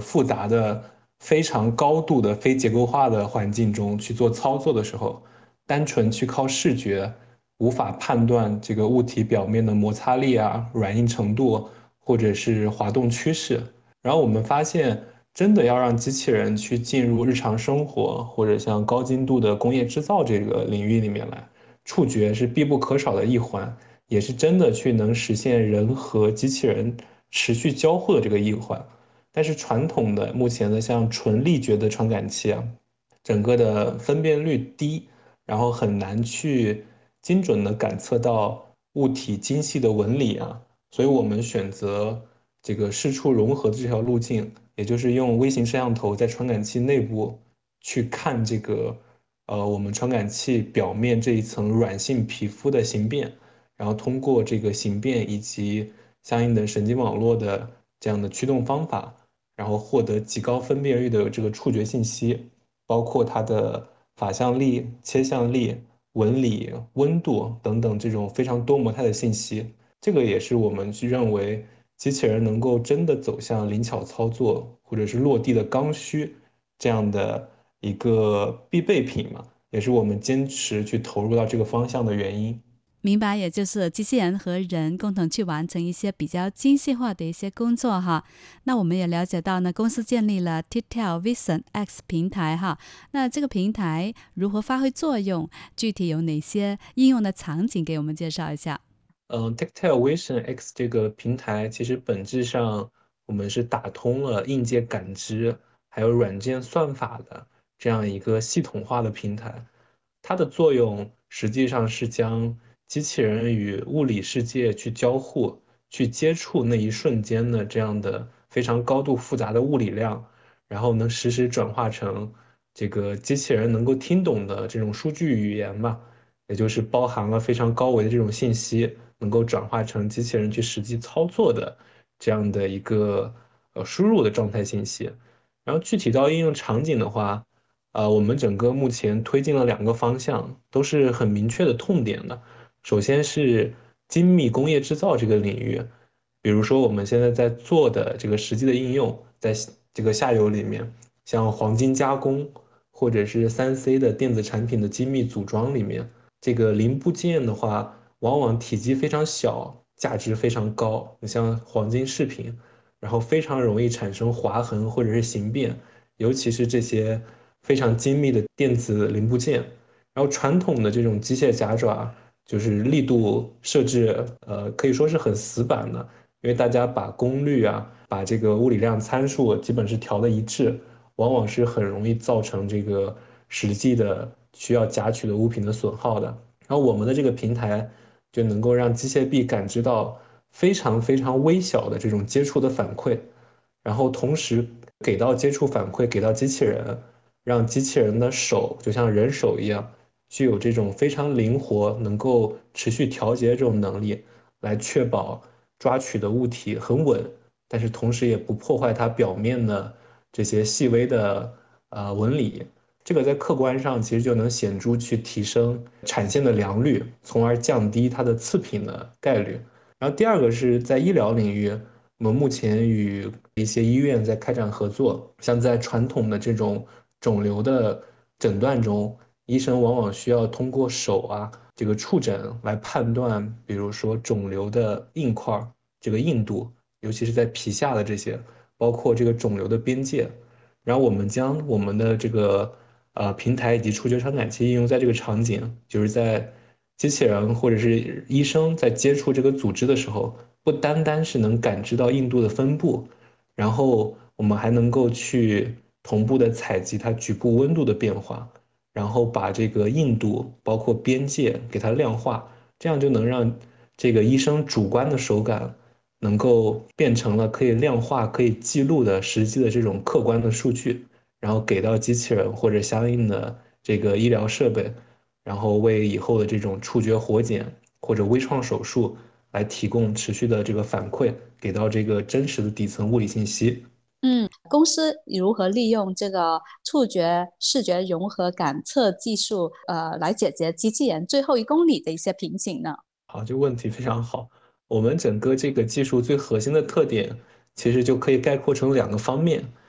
复杂的、非常高度的非结构化的环境中去做操作的时候，单纯去靠视觉，无法判断这个物体表面的摩擦力啊、软硬程度，或者是滑动趋势。然后我们发现，真的要让机器人去进入日常生活，或者像高精度的工业制造这个领域里面来，触觉是必不可少的一环，也是真的去能实现人和机器人持续交互的这个一环。但是传统的目前的像纯力觉的传感器啊，整个的分辨率低，然后很难去精准的感测到物体精细的纹理啊，所以我们选择这个视触融合的这条路径，也就是用微型摄像头在传感器内部去看这个我们传感器表面这一层软性皮肤的形变，然后通过这个形变以及相应的神经网络的这样的驱动方法，然后获得极高分辨率的这个触觉信息，包括它的法向力、切向力、纹理、温度等等这种非常多模态的信息。这个也是我们去认为机器人能够真的走向灵巧操作或者是落地的刚需这样的一个必备品嘛，也是我们坚持去投入到这个方向的原因。 明白，也就是机器人和人共同去完成一些比较精细化的一些工作哈。那我们也了解到呢，公司建立了 Titell Vision X 平台哈。那这个平台如何发挥作用？具体有哪些应用的场景？给我们介绍一下。 Tactile Vision X 这个平台，其实本质上我们是打通了硬件感知还有软件算法的这样一个系统化的平台。它的作用实际上是将机器人与物理世界去交互、去接触那一瞬间的这样的非常高度复杂的物理量，然后能实时转化成这个机器人能够听懂的这种数据语言吧。也就是包含了非常高维的这种信息，能够转化成机器人去实际操作的这样的一个输入的状态信息。然后具体到应用场景的话，我们整个目前推进了两个方向，都是很明确的痛点的。首先是精密工业制造这个领域，比如说我们现在在做的这个实际的应用，在这个下游里面，像黄金加工或者是3C 的电子产品的精密组装里面。这个零部件的话，往往体积非常小，价值非常高。你像黄金饰品，然后非常容易产生划痕或者是形变，尤其是这些非常精密的电子零部件。然后传统的这种机械夹爪，就是力度设置，可以说是很死板的，因为大家把功率啊，把这个物理量参数基本是调的一致，往往是很容易造成这个实际的需要夹取的物品的损耗的。然后我们的这个平台就能够让机械臂感知到非常非常微小的这种接触的反馈，然后同时给到接触反馈给到机器人，让机器人的手就像人手一样，具有这种非常灵活、能够持续调节这种能力，来确保抓取的物体很稳，但是同时也不破坏它表面的这些细微的纹理。这个在客观上其实就能显著去提升产线的良率，从而降低它的次品的概率。然后第二个是在医疗领域，我们目前与一些医院在开展合作，像在传统的这种肿瘤的诊断中，医生往往需要通过手啊这个触诊来判断，比如说肿瘤的硬块这个硬度，尤其是在皮下的这些，包括这个肿瘤的边界。然后我们将我们的这个平台以及触觉传感器应用在这个场景，就是在机器人或者是医生在接触这个组织的时候，不单单是能感知到硬度的分布，然后我们还能够去同步的采集它局部温度的变化，然后把这个硬度包括边界给它量化，这样就能让这个医生主观的手感能够变成了可以量化、可以记录的实际的这种客观的数据，然后给到机器人或者相应的这个医疗设备，然后为以后的这种触觉活检或者微创手术来提供持续的这个反馈，给到这个真实的底层物理信息。 公司如何利用这个触觉视觉融合感测技术，来解决机器人最后1公里的一些瓶颈呢？ 好，这个问题非常好。我们整个这个技术最核心的特点，其实就可以概括成两个方面。